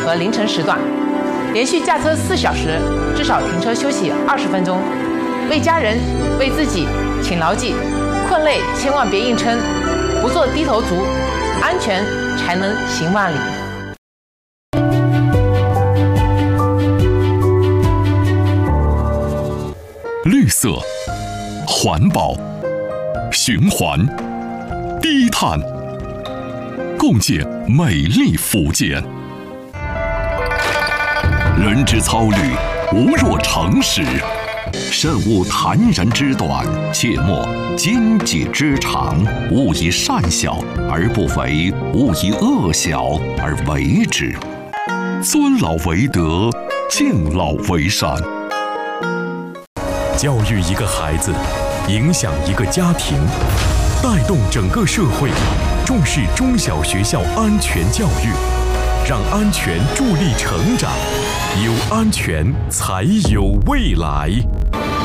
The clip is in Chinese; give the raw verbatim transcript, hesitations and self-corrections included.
和凌晨时段，连续驾车四小时，至少停车休息二十分钟。为家人、为自己，请牢记：困累千万别硬撑，不做低头族，安全才能行万里。 绿色、环保、循环、低碳，共建美丽福建。人之操虑，无若成实。慎勿谈人之短，切莫奸己之长。勿以善小而不为，勿以恶小而为之。尊老为德，敬老为善。 教育一个孩子，影响一个家庭，带动整个社会，重视中小学校安全教育，让安全助力成长，有安全才有未来。